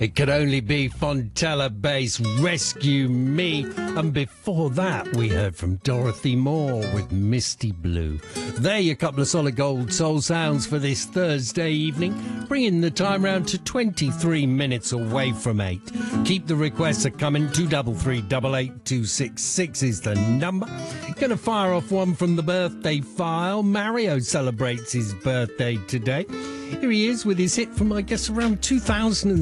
It could only be Fontella Bass, Rescue Me. And before that, we heard from Dorothy Moore with Misty Blue. There you a couple of solid gold soul sounds for this Thursday evening, bringing the time round to 23 minutes away from 8. Keep the requests coming. 233 is the number. Gonna fire off one from the birthday file. Mario celebrates his birthday today. Here he is with his hit from, I guess, around 2000.